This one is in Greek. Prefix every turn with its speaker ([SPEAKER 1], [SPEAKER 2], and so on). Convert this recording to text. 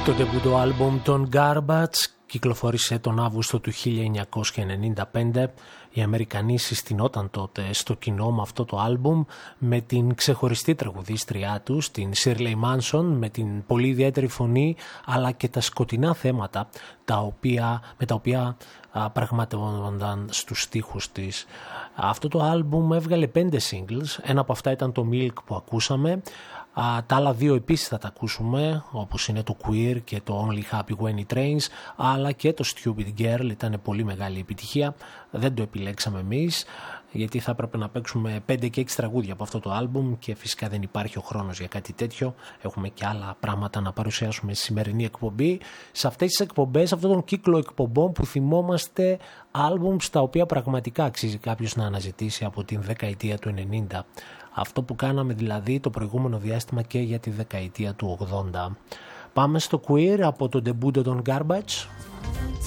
[SPEAKER 1] Το ντεμπούτο άλμπουμ των Garbage κυκλοφόρησε τον Αύγουστο του 1995. Οι Αμερικανοί συστηνόταν τότε στο κοινό με αυτό το άλμπουμ, με την ξεχωριστή τραγουδίστριά τους, την Shirley Manson, με την πολύ ιδιαίτερη φωνή, αλλά και τα σκοτεινά θέματα με τα οποία πραγματευόταν στους στίχους της. Αυτό το άλμπουμ έβγαλε 5 singles, ένα από αυτά ήταν το Milk που ακούσαμε. Τα άλλα δύο επίσης θα τα ακούσουμε, όπως είναι το Queer και το Only Happy When It Rains, αλλά και το Stupid Girl ήταν πολύ μεγάλη επιτυχία. Δεν το επιλέξαμε εμείς, γιατί θα έπρεπε να παίξουμε 5 και 6 τραγούδια από αυτό το άλμπουμ και φυσικά δεν υπάρχει ο χρόνος για κάτι τέτοιο. Έχουμε και άλλα πράγματα να παρουσιάσουμε στη σημερινή εκπομπή. Σε αυτές τις εκπομπές, αυτόν τον κύκλο εκπομπών που θυμόμαστε άλμπουμς τα οποία πραγματικά αξίζει κάποιος να αναζητήσει από την δεκαετία του 90. Αυτό που κάναμε δηλαδή το προηγούμενο διάστημα και για τη δεκαετία του 80. Πάμε στο Queer από το ντεμπούτο των Garbage.